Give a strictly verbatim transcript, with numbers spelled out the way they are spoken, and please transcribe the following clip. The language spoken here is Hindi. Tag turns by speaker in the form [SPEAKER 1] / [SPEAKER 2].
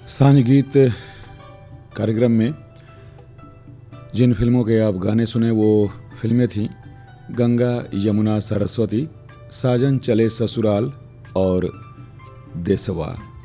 [SPEAKER 1] सांझ गीत कार्यक्रम में जिन फिल्मों के आप गाने सुने वो फिल्में थीं गंगा यमुना सरस्वती, साजन चले ससुराल और देसवा।